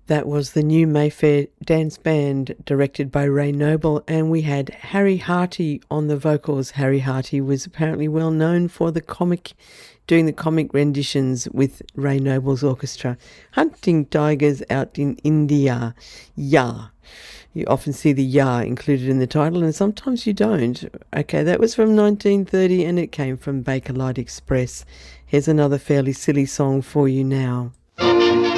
That was the New Mayfair Dance Band, directed by Ray Noble, and we had Harry Harty on the vocals. Harry Harty was apparently well known for doing the comic renditions with Ray Noble's orchestra. Hunting Tigers Out in India. Ya. You often see the ya included in the title, and sometimes you don't. Okay, that was from 1930, and it came from Bakelite Express. Here's another fairly silly song for you now.